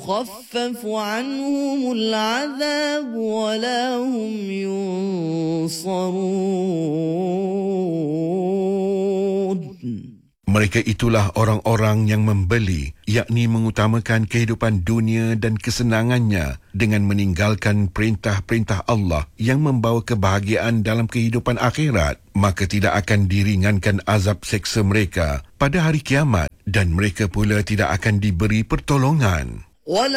يخفف عنهم العذاب ولا هم ينصرون. Mereka itulah orang-orang yang membeli, yakni mengutamakan kehidupan dunia dan kesenangannya dengan meninggalkan perintah-perintah Allah yang membawa kebahagiaan dalam kehidupan akhirat, maka tidak akan diringankan azab seksa mereka pada hari kiamat dan mereka pula tidak akan diberi pertolongan.